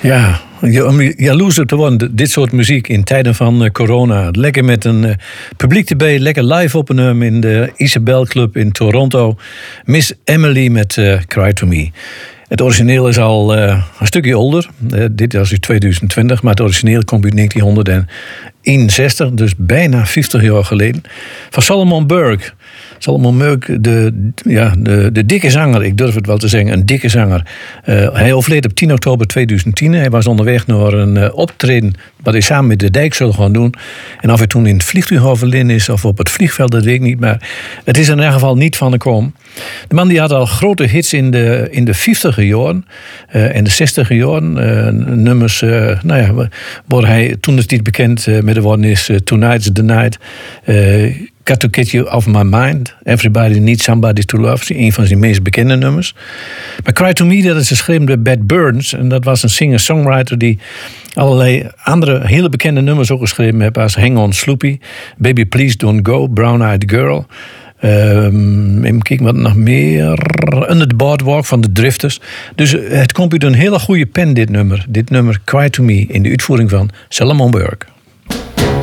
Ja, om jaloers op te worden, dit soort muziek in tijden van corona. Lekker met een publiek erbij, lekker live opnemen in de Isabel Club in Toronto. Miss Emily met Cry to Me. Het origineel is al een stukje ouder. Dit is uit 2020, maar het origineel komt uit 1961, dus bijna 50 jaar geleden. Van Solomon Burke. Solomon Burke, de dikke zanger, ik durf het wel te zeggen, een dikke zanger. Hij overleed op 10 oktober 2010. Hij was onderweg naar een optreden wat hij samen met de Dijk zullen gaan doen. En of hij toen in het vliegtuig overleden is of op het vliegveld, dat weet ik niet. Maar het is in ieder geval niet van de kom. De man die had al grote hits in de 50e jaren en de 60e jaren. Nummers, waar hij toen het niet bekend met de woorden is Tonight's the Night. Got to Get You Off My Mind. Everybody Needs Somebody to Love. Een van zijn meest bekende nummers. Maar Cry to Me, dat is geschreven door Bette Burns. En dat was een singer-songwriter die allerlei andere hele bekende nummers ook geschreven heeft. Als Hang On Sloopy, Baby Please Don't Go, Brown Eyed Girl. Even kijken wat nog meer. Under the Boardwalk van de Drifters. Dus het komt uit een hele goede pen, dit nummer. Dit nummer Cry to Me in de uitvoering van Solomon Burke.